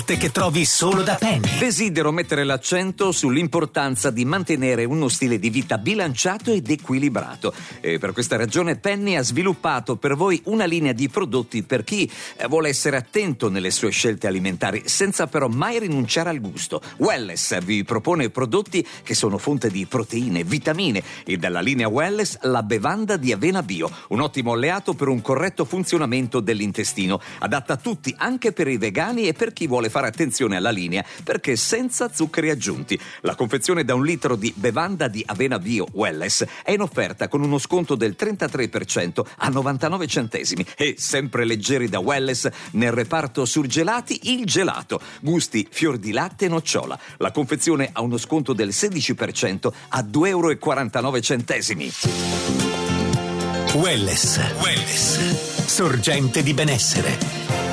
offerte che trovi solo da Penny. Desidero mettere l'accento sull'importanza di mantenere uno stile di vita bilanciato ed equilibrato. E per questa ragione Penny ha sviluppato per voi una linea di prodotti per chi vuole essere attento nelle sue scelte alimentari, senza però mai rinunciare al gusto. Welless vi propone prodotti che sono fonte di proteine, vitamine, e dalla linea Welless la bevanda di avena bio, un ottimo alleato per un corretto funzionamento dell'intestino, adatta a tutti, anche per i vegani e per chi vuole fare attenzione alla linea, perché senza zuccheri aggiunti. La confezione da 1 litro di bevanda di avena bio Welless è in offerta con uno sconto del 33% a 99 centesimi. E sempre leggeri da Welless, nel reparto surgelati, il gelato, gusti fior di latte e nocciola. La confezione ha uno sconto del 16% a 2,49 €. Welless. Sorgente di benessere.